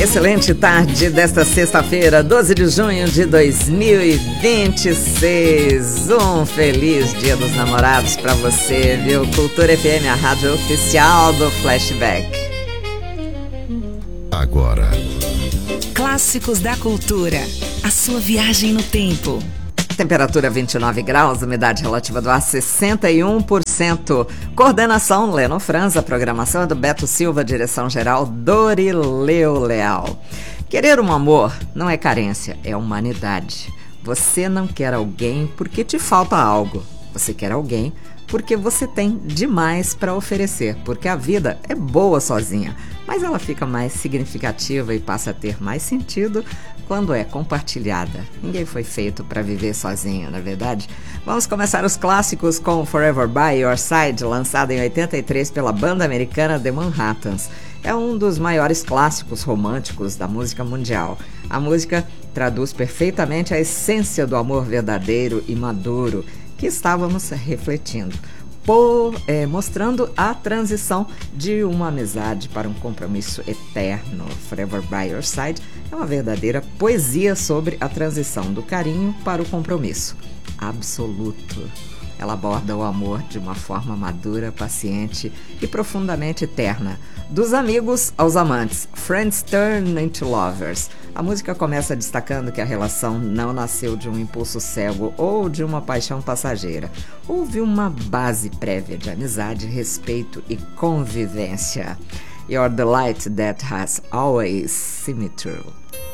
Excelente tarde desta sexta-feira, 12 de junho de 2026. Um feliz Dia dos Namorados pra você, viu? Cultura FM, a rádio oficial do Flashback. Agora, Clássicos da Cultura, a sua viagem no tempo. Temperatura 29 graus, umidade relativa do ar 61%. Coordenação Leno Franza, programação é do Beto Silva, direção-geral Dorileu Leal. Querer um amor não é carência, é humanidade. Você não quer alguém porque te falta algo. Você quer alguém porque você tem demais para oferecer, porque a vida é boa sozinha, mas ela fica mais significativa e passa a ter mais sentido quando é compartilhada. Ninguém foi feito para viver sozinho, não é verdade? Vamos começar os clássicos com Forever by Your Side, lançado em 83 pela banda americana The Manhattans. É um dos maiores clássicos românticos da música mundial. A música traduz perfeitamente a essência do amor verdadeiro e maduro que estávamos refletindo, mostrando a transição de uma amizade para um compromisso eterno. Forever by Your Side é uma verdadeira poesia sobre a transição do carinho para o compromisso absoluto. Ela aborda o amor de uma forma madura, paciente e profundamente terna. Dos amigos aos amantes, Friends Turn into Lovers. A música começa destacando que a relação não nasceu de um impulso cego ou de uma paixão passageira. Houve uma base prévia de amizade, respeito e convivência. You're the light that has always seen me through.